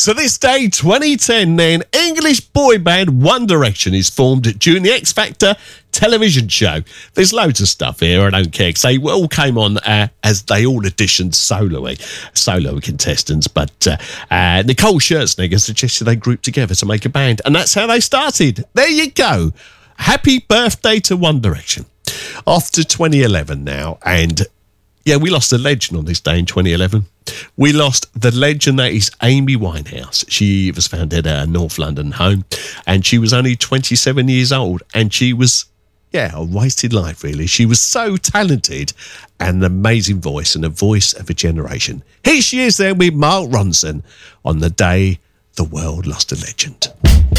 So this day, 2010, then, English boy band One Direction is formed during the X Factor television show. There's loads of stuff here, I don't care, because they all came on as they all auditioned solo contestants, but Nicole Scherzinger suggested they group together to make a band, and that's how they started. There you go. Happy birthday to One Direction. Off to 2011 now, and yeah, we lost a legend on this day in 2011. We lost the legend that is Amy Winehouse. She was found dead at her North London home, and she was only 27 years old, and she was, a wasted life, really. She was so talented and an amazing voice, and a voice of a generation. Here she is there with Mark Ronson on the day the world lost a legend.